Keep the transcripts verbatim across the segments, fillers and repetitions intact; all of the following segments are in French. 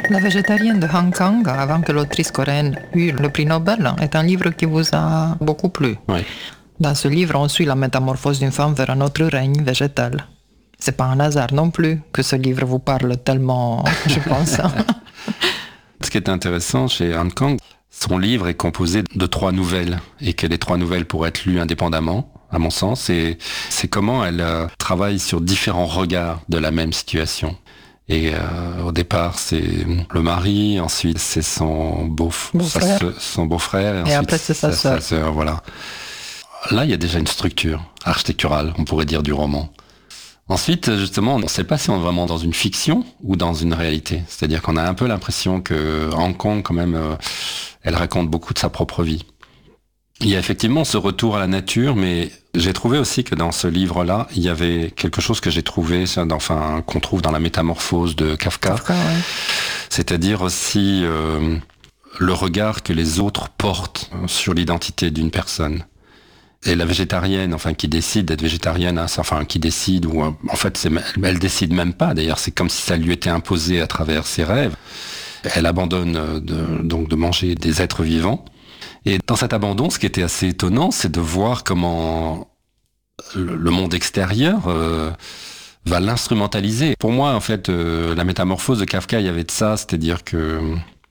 La végétarienne de Hong Kong, avant que l'autrice coréenne eût le prix Nobel, est un livre qui vous a beaucoup plu. Oui. Dans ce livre, on suit la métamorphose d'une femme vers un autre règne végétal. C'est pas un hasard non plus que ce livre vous parle tellement, je pense. Ce qui est intéressant chez Hong Kong, son livre est composé de trois nouvelles, et que les trois nouvelles pourraient être lues indépendamment, à mon sens, et c'est comment elle euh, travaille sur différents regards de la même situation. Et euh, au départ, c'est le mari, ensuite c'est son beau beau-frère, sa, son beau-frère, et, et ensuite après c'est sa, sa, sa sœur. Voilà. Là, il y a déjà une structure architecturale, on pourrait dire, du roman. Ensuite, justement, on ne sait pas si on est vraiment dans une fiction ou dans une réalité. C'est-à-dire qu'on a un peu l'impression que Hong Kong, quand même, euh, elle raconte beaucoup de sa propre vie. Il y a effectivement ce retour à la nature, mais j'ai trouvé aussi que dans ce livre-là, il y avait quelque chose que j'ai trouvé, enfin, qu'on trouve dans la métamorphose de Kafka. Kafka, ouais. C'est-à-dire aussi euh, le regard que les autres portent sur l'identité d'une personne. Et la végétarienne, enfin, qui décide d'être végétarienne, hein, enfin, qui décide, ou en fait, c'est, elle décide même pas. D'ailleurs, c'est comme si ça lui était imposé à travers ses rêves. Elle abandonne de, donc de manger des êtres vivants. Et dans cet abandon, ce qui était assez étonnant, c'est de voir comment le monde extérieur euh, va l'instrumentaliser. Pour moi, en fait, euh, la métamorphose de Kafka, il y avait de ça, c'est-à-dire que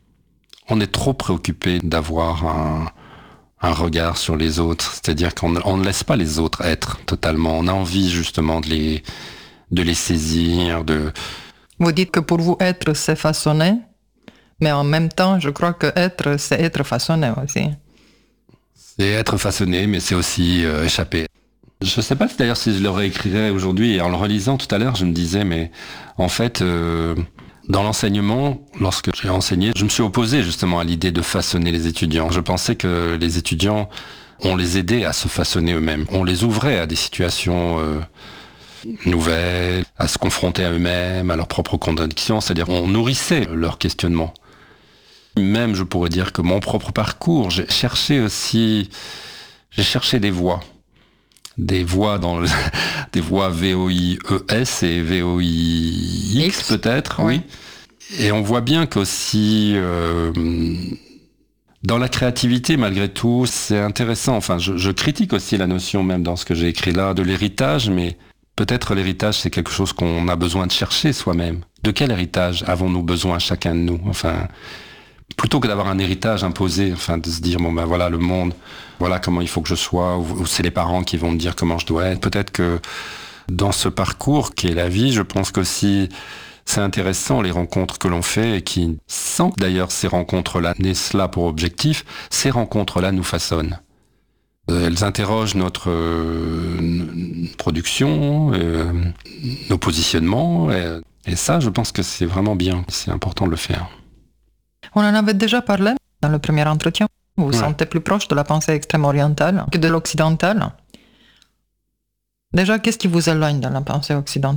on est trop préoccupé d'avoir un un regard sur les autres, c'est-à-dire qu'on on ne laisse pas les autres être totalement. On a envie justement de les, de les saisir. De... Vous dites que pour vous, être, c'est façonner, mais en même temps, je crois que être, c'est être façonné aussi. C'est être façonné, mais c'est aussi euh, échapper. Je ne sais pas d'ailleurs si je le réécrirais aujourd'hui, et en le relisant tout à l'heure, je me disais, mais en fait... Euh, Dans l'enseignement, lorsque j'ai enseigné, je me suis opposé justement à l'idée de façonner les étudiants. Je pensais que les étudiants, on les aidait à se façonner eux-mêmes. On les ouvrait à des situations euh, nouvelles, à se confronter à eux-mêmes, à leurs propres contradictions. C'est-à-dire, on nourrissait leur questionnement. Même, je pourrais dire que mon propre parcours, j'ai cherché aussi, j'ai cherché des voies. Des voix dans le, des voix V O I E S et V O I X X, peut-être, ouais. oui. Et on voit bien qu'aussi euh, dans la créativité, malgré tout, c'est intéressant. Enfin, je, je critique aussi la notion, même dans ce que j'ai écrit là, de l'héritage, mais peut-être l'héritage, c'est quelque chose qu'on a besoin de chercher soi-même. De quel héritage avons-nous besoin chacun de nous ? Enfin, plutôt que d'avoir un héritage imposé, enfin, de se dire, bon ben voilà le monde, voilà comment il faut que je sois, ou, ou c'est les parents qui vont me dire comment je dois être. Peut-être que dans ce parcours qui est la vie, je pense qu'aussi c'est intéressant les rencontres que l'on fait et qui, sans d'ailleurs ces rencontres-là n'aient cela pour objectif, ces rencontres-là nous façonnent. Elles interrogent notre euh, production, euh, nos positionnements, et, et ça, je pense que c'est vraiment bien, c'est important de le faire. On en avait déjà parlé dans le premier entretien. Vous vous ouais. sentez plus proche de la pensée extrême orientale que de l'occidentale. Déjà, qu'est-ce qui vous éloigne dans la pensée occidentale ?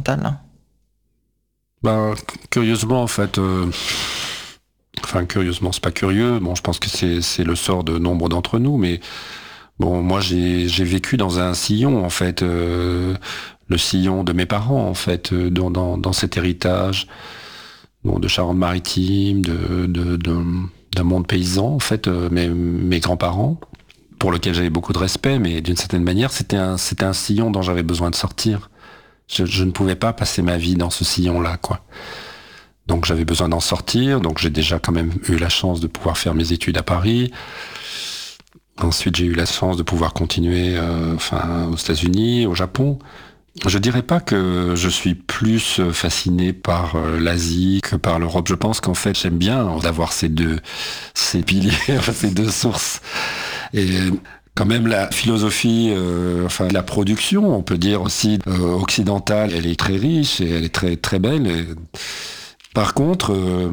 Ben, curieusement, en fait... Euh... Enfin, curieusement, c'est pas curieux. Bon, je pense que c'est, c'est le sort de nombre d'entre nous, mais... Bon, moi, j'ai, j'ai vécu dans un sillon, en fait. Euh, le sillon de mes parents, en fait, euh, dans, dans, dans cet héritage... Bon, de Charente-Maritime, de, de, de, d'un monde paysan, en fait, euh, mes, mes grands-parents, pour lequel j'avais beaucoup de respect, mais d'une certaine manière, c'était un, c'était un sillon dont j'avais besoin de sortir. Je, je ne pouvais pas passer ma vie dans ce sillon-là, quoi. Donc j'avais besoin d'en sortir, donc j'ai déjà quand même eu la chance de pouvoir faire mes études à Paris. Ensuite, j'ai eu la chance de pouvoir continuer euh, enfin, aux États-Unis, au Japon. Je dirais pas que je suis plus fasciné par l'Asie que par l'Europe. Je pense qu'en fait, j'aime bien d'avoir ces deux, ces piliers, ces deux sources. Et quand même, la philosophie, euh, enfin, la production, on peut dire aussi euh, occidentale, elle est très riche et elle est très, très belle. Et par contre, euh,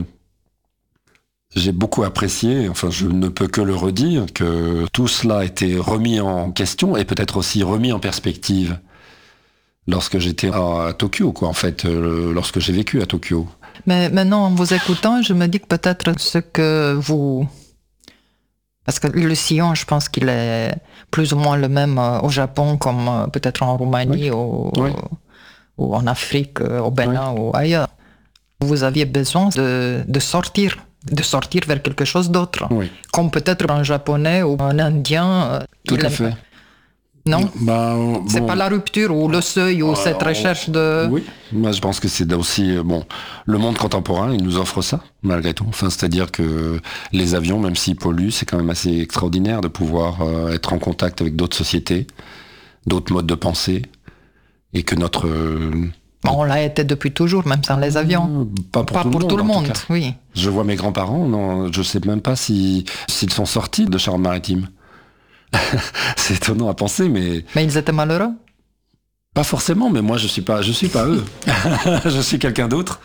j'ai beaucoup apprécié, enfin, je ne peux que le redire, que tout cela a été remis en question et peut-être aussi remis en perspective. Lorsque j'étais à Tokyo, quoi, en fait, euh, lorsque j'ai vécu à Tokyo. Mais maintenant, en vous écoutant, je me dis que peut-être ce que vous... Parce que le sillon, je pense qu'il est plus ou moins le même au Japon, comme peut-être en Roumanie, oui. Ou, oui. ou en Afrique, au Bénin, oui. ou ailleurs. vous aviez besoin de, de sortir, de sortir vers quelque chose d'autre. Oui. Comme peut-être un japonais ou un indien. Tout à fait. Non, bah, bon, c'est pas la rupture ou le seuil ou euh, cette recherche de... Oui, moi je pense que c'est aussi... Bon, le monde contemporain, il nous offre ça, malgré tout. Enfin, c'est-à-dire que les avions, même s'ils polluent, c'est quand même assez extraordinaire de pouvoir euh, être en contact avec d'autres sociétés, d'autres modes de pensée, et que notre... Euh, On l'a été depuis toujours, même sans les avions. Pas pour pas tout pour le monde, tout le monde, tout oui. Je vois mes grands-parents, non, je sais même pas si, s'ils sont sortis de Charente-Maritime. C'est étonnant à penser, mais... Mais ils étaient malheureux? Pas forcément, mais moi je suis pas, je suis pas eux. Je suis quelqu'un d'autre.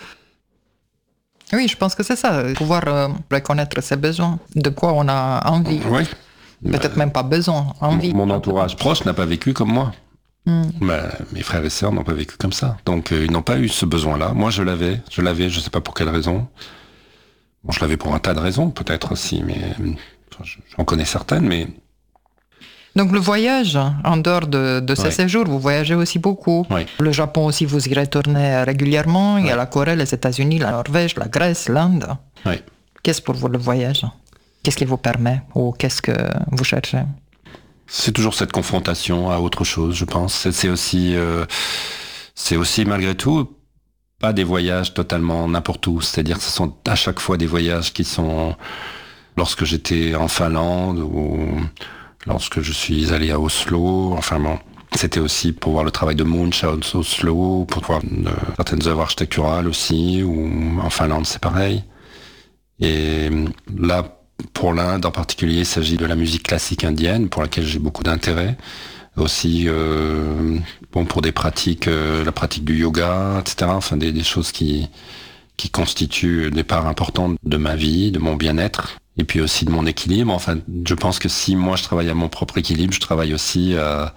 Oui, je pense que c'est ça, pouvoir euh, reconnaître ses besoins, de quoi on a envie. Oui. Peut-être bah, même pas besoin, envie. Mon entourage proche n'a pas vécu comme moi. Mm. Bah, mes frères et sœurs n'ont pas vécu comme ça. Donc euh, ils n'ont pas eu ce besoin-là. Moi je l'avais, je l'avais, je sais pas pour quelle raison. Bon, je l'avais pour un tas de raisons peut-être aussi, mais enfin, j'en connais certaines, mais... Donc le voyage, en dehors de, de ces oui. séjours, vous voyagez aussi beaucoup. Oui. Le Japon aussi, vous y retournez régulièrement. Il y a oui. la Corée, les États-Unis, la Norvège, la Grèce, l'Inde. Oui. Qu'est-ce pour vous le voyage? Qu'est-ce qui vous permet ou qu'est-ce que vous cherchez? C'est toujours cette confrontation à autre chose, je pense. C'est aussi, euh, c'est aussi malgré tout pas des voyages totalement n'importe où. C'est-à-dire que ce sont à chaque fois des voyages qui sont... Lorsque j'étais en Finlande ou... Lorsque je suis allé à Oslo, enfin bon, c'était aussi pour voir le travail de Munch à Oslo, pour voir euh, certaines œuvres architecturales aussi, ou en Finlande c'est pareil. Et là, pour l'Inde en particulier, il s'agit de la musique classique indienne, pour laquelle j'ai beaucoup d'intérêt. Aussi, euh, bon, pour des pratiques, euh, la pratique du yoga, et cetera. Enfin, des, des choses qui, qui constituent des parts importantes de ma vie, de mon bien-être. Et puis aussi de mon équilibre. Enfin, je pense que si moi je travaille à mon propre équilibre, je travaille aussi à...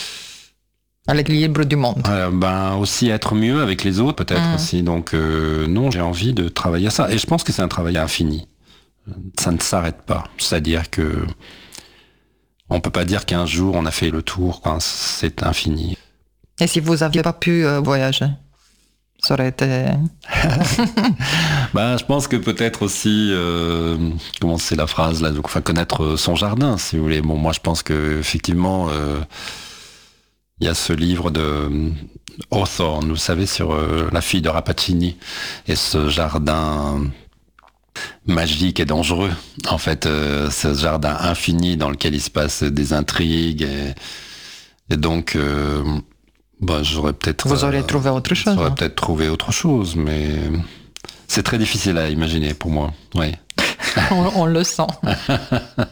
à l'équilibre du monde. Euh, ben aussi être mieux avec les autres peut-être mmh. aussi. Donc euh, non, j'ai envie de travailler à ça. Et je pense que c'est un travail infini. Ça ne s'arrête pas. C'est-à-dire que on peut pas dire qu'un jour on a fait le tour. Quoi. C'est infini. Et si vous aviez pas pu euh, voyager? Ça aurait été... bah, je pense que peut-être aussi, euh, comment c'est la phrase là, donc, enfin, connaître son jardin, si vous voulez. Bon, moi, je pense que effectivement, euh, il y a ce livre de Hawthorne, vous savez, sur euh, la fille de Rappaccini et ce jardin magique et dangereux. En fait, euh, ce jardin infini dans lequel il se passe des intrigues et, et donc. Euh, Bah, j'aurais peut-être. Vous auriez euh, trouvé autre chose. J'aurais hein. peut-être trouvé autre chose, mais c'est très difficile à imaginer pour moi. Oui. on, on le sent.